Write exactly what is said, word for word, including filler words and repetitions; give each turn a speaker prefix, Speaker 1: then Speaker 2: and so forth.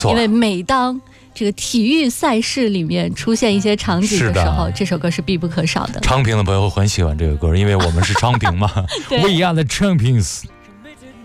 Speaker 1: 因为每当这个体育赛事里面出现一些场景的时候，这首歌是必不可少的。
Speaker 2: 昌平的朋友很喜欢这个歌，因为我们是昌平嘛。We are the champions。